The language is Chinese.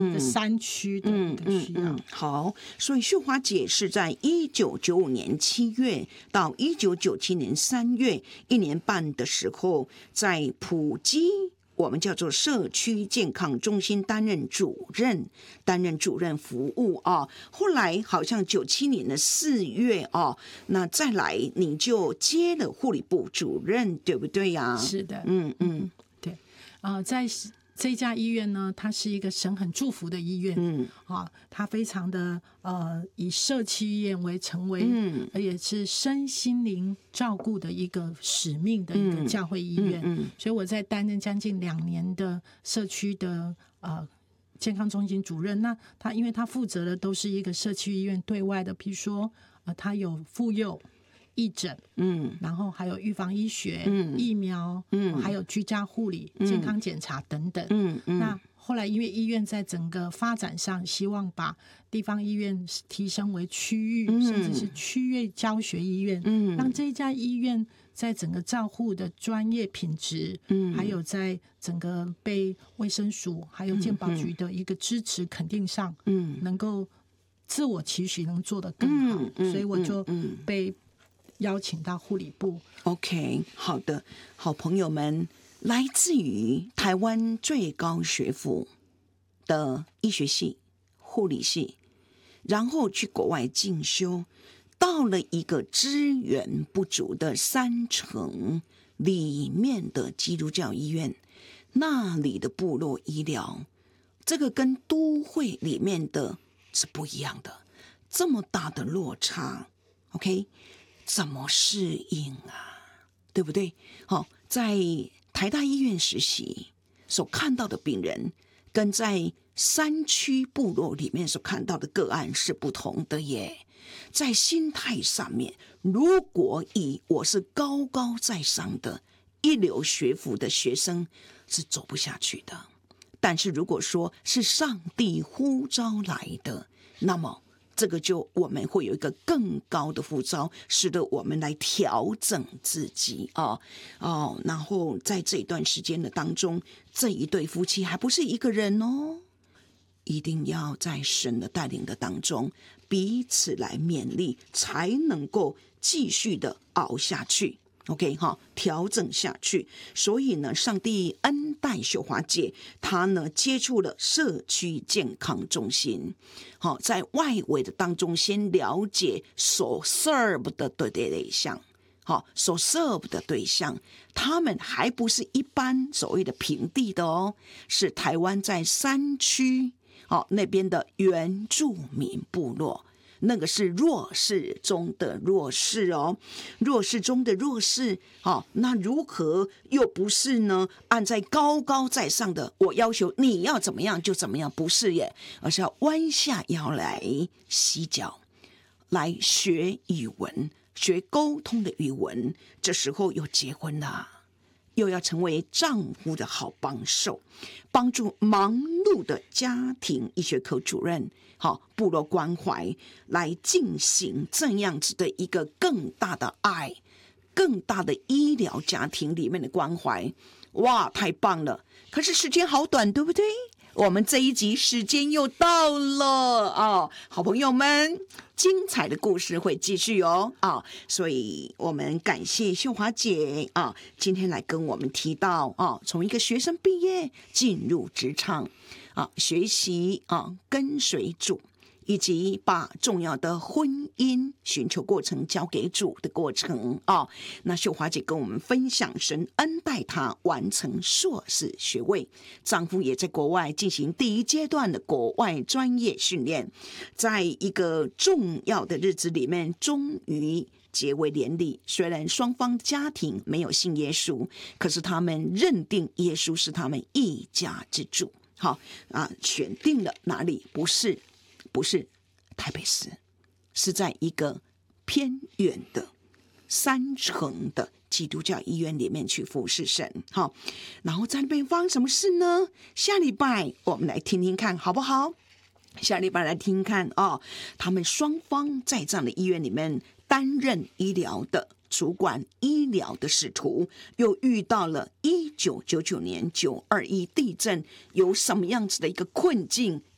的山区的一个需要。 好，所以秀华姐是在1995年7月到1997年3月1年半的时候，在普基我们叫做社区健康中心担任主任服务啊。后来好像97年的4月啊，那再来你就接了护理部主任，对不对呀？ 是的，对在这家医院呢，它是一个神很祝福的医院，它非常的以社区医院为成为，而且是身心灵照顾的一个使命的一个教会医院，所以我在担任将近2年的社区的健康中心主任。那因为他负责的都是一个社区医院对外的，比如说他有妇幼义诊，然后还有预防医学，疫苗，还有居家护理，健康检查等等，那后来因为医院在整个发展上希望把地方医院提升为区域，甚至是区域教学医院，让这一家医院在整个照护的专业品质，还有在整个被卫生署还有健保局的一个支持肯定上，能够自我期许能做得更好，所以我就被邀请到护理部。 OK， 好的，好朋友们，来自于台湾最高学府的医学系、护理系，然后去国外进修，到了一个资源不足的山城里面的基督教医院，那里的部落医疗，这个跟都会里面的是不一样的，这么大的落差 OK， 怎么适应啊？对不对？在台大医院实习所看到的病人，跟在山区部落里面所看到的个案是不同的耶。在心态上面，如果以我是高高在上的一流学府的学生，是走不下去的。但是如果说是上帝呼召来的，那么这个就我们会有一个更高的呼召，使得我们来调整自己然后在这一段时间的当中，这一对夫妻还不是一个人哦，一定要在神的带领的当中彼此来勉励，才能够继续的熬下去。OK 调整下去。所以呢，上帝恩待秀华姐，她呢接触了社区健康中心，在外围的当中先了解所 serve 的对象，所 serve 的对象，他们还不是一般所谓的平地的哦，是台湾在山区那边的原住民部落。那个是弱势中的弱势哦，弱势中的弱势那如何又不是呢？按在高高在上的，我要求你要怎么样就怎么样，不是耶，而是要弯下腰来洗脚，来学语文，学沟通的语文。这时候又结婚了，又要成为丈夫的好帮手，帮助忙碌的家庭医学科主任，部落关怀，来进行这样子的一个更大的爱，更大的医疗家庭里面的关怀。哇，太棒了！可是时间好短，对不对？我们这一集时间又到了好朋友们，精彩的故事会继续所以我们感谢秀华姐今天来跟我们提到从一个学生毕业进入职场学习跟随主，以及把重要的婚姻寻求过程交给主的过程那秀华姐跟我们分享神恩待她完成硕士学位，丈夫也在国外进行第一阶段的国外专业训练，在一个重要的日子里面终于结为连理。虽然双方家庭没有信耶稣，可是他们认定耶稣是他们一家之主。选定了哪里？不是台北市，是在一个偏远的山城的基督教医院里面去服侍神。然后在那边发生什么事呢？下礼拜我们来听听看好不好？下礼拜来听看他们双方在这样的医院里面担任医疗的主管，医疗的使徒，又遇到了1999年921地震，有什么样子的一个困境